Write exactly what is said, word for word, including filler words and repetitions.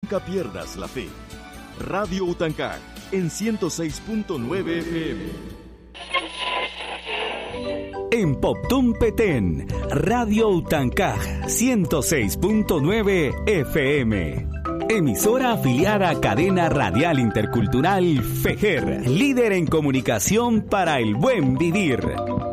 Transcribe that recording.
Nunca pierdas la fe. Radio Utancag en ciento seis punto nueve F M. En Poptún Petén, Radio Utancag ciento seis punto nueve F M. Emisora afiliada a Cadena Radial Intercultural FEJER, líder en comunicación para el buen vivir.